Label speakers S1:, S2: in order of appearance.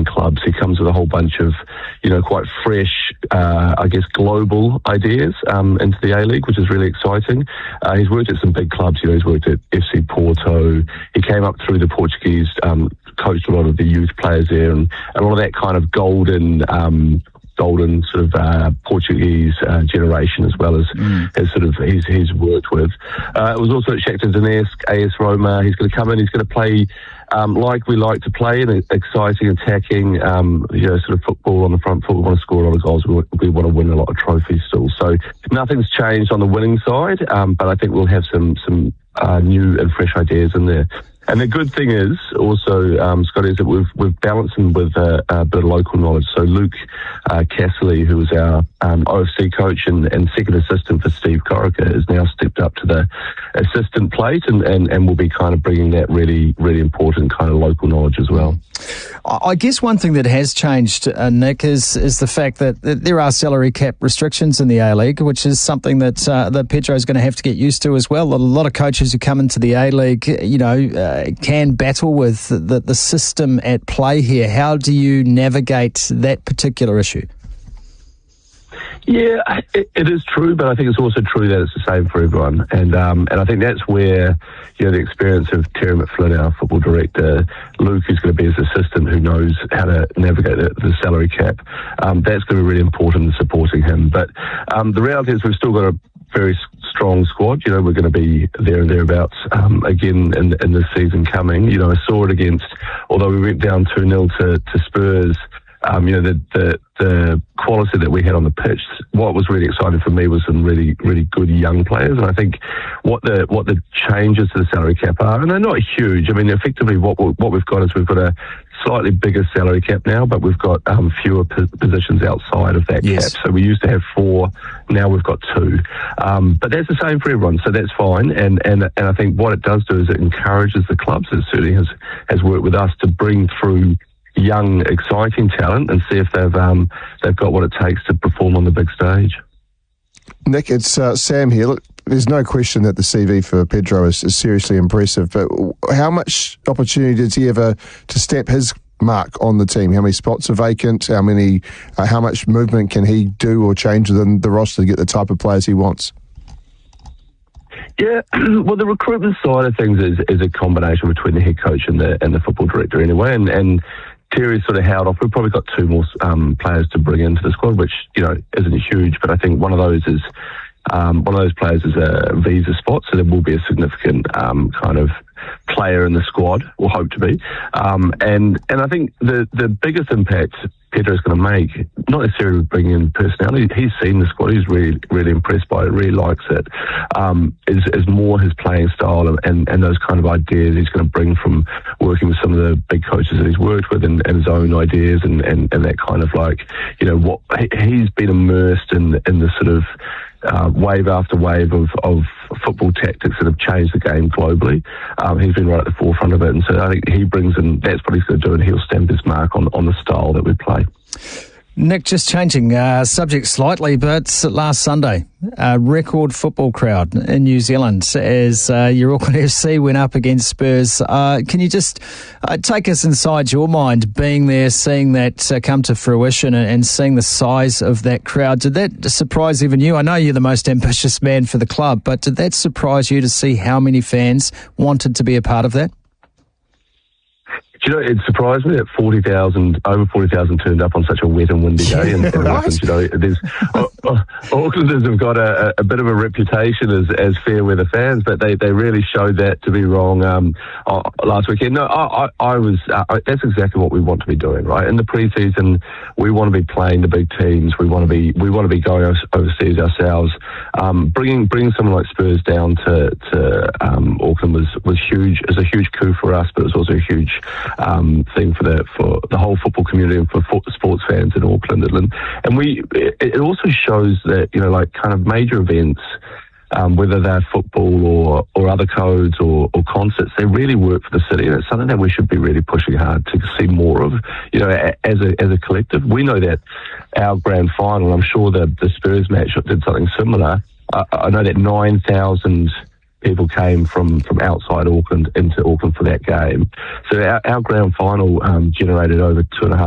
S1: clubs. He comes with a whole bunch of, quite fresh, global ideas into the A-League, which is really exciting. He's worked at some big clubs. He's worked at FC Porto. He came up through the Portuguese, coached a lot of the youth players there, and a lot of that kind of golden sort of Portuguese generation, as well as he's worked with. It was also at Shakhtar Donetsk, AS Roma. He's going to come in. He's going to play like we like to play, in exciting, attacking, sort of football on the front foot. We want to score a lot of goals. We want to win a lot of trophies still. So nothing's changed on the winning side, but I think we'll have some new and fresh ideas in there. And the good thing is also, Scott, is that we've balanced them with a bit of local knowledge. So Luke Casserly, who was our OFC coach and second assistant for Steve Corica, has now stepped up to the assistant plate and will be kind of bringing that really, really important kind of local knowledge as well.
S2: I guess one thing that has changed, Nick, is the fact that there are salary cap restrictions in the A-League, which is something that Pedro is going to have to get used to as well. A lot of coaches who come into the A-League, can battle with the system at play here. How do you navigate that particular issue?
S1: Yeah, it is true, but I think it's also true that it's the same for everyone. And I think that's where, the experience of Terry McFlynn, our football director, Luke, who's going to be his assistant, who knows how to navigate the salary cap, that's going to be really important in supporting him. But the reality is we've still got a very strong squad. We're going to be there and thereabouts again in the season coming. I saw it although we went down 2-0 to Spurs, the quality that we had on the pitch. What was really exciting for me was some really, really good young players. And I think what the changes to the salary cap are, and they're not huge. I mean, effectively what we've got is we've got a slightly bigger salary cap now, but we've got fewer positions outside of that cap. So we used to have 4, now we've got 2. But that's the same for everyone, so that's fine. And I think what it does do is it encourages the clubs. It certainly has worked with us to bring through young, exciting talent and see if they've got what it takes to perform on the big stage.
S3: Nick, it's Sam here. Look, there's no question that the CV for Pedro is seriously impressive, but how much opportunity does he have to stamp his mark on the team? How many spots are vacant? How much movement can he do or change within the roster to get the type of players he wants?
S1: Yeah, well, the recruitment side of things is a combination between the head coach and the football director anyway, and Terry's sort of held off. We've probably got 2 more players to bring into the squad, which isn't huge, but I think one of those players is a visa spot, so there will be a significant kind of player in the squad, or hope to be. And I think the biggest impact Pedro's going to make, not necessarily bringing in personality, he's seen the squad, he's really, really impressed by it, really likes it, is more his playing style and those kind of ideas he's going to bring from working with some of the big coaches that he's worked with and his own ideas and that kind of what he's been immersed in the sort of wave after wave of football tactics that have changed the game globally. He's been right at the forefront of it, and so I think he brings in, that's what he's going to do, and he'll stamp his mark on the style that we play.
S2: Nick, just changing subject slightly, but last Sunday, a record football crowd in New Zealand as your Auckland FC went up against Spurs. Can you just take us inside your mind, being there, seeing that come to fruition and seeing the size of that crowd? Did that surprise even you? I know you're the most ambitious man for the club, but did that surprise you to see how many fans wanted to be a part of that?
S1: It surprised me that over 40,000 turned up on such a wet and windy day. And Aucklanders have got a bit of a reputation as fair weather fans, but they really showed that to be wrong last weekend. No, I was. That's exactly what we want to be doing, right? In the pre-season, we want to be playing the big teams. We want to be going overseas ourselves. Bringing someone like Spurs down to Auckland was huge. It was a huge coup for us, but it was also a huge thing for the whole football community and for sports fans in Auckland. And it also shows that, kind of major events, whether they're football or other codes or concerts, they really work for the city, and it's something that we should be really pushing hard to see more of, as a collective. We know that our grand final, I'm sure the Spurs match did something similar. I know that 9,000 people came from outside Auckland into Auckland for that game. So our grand final generated over 2.5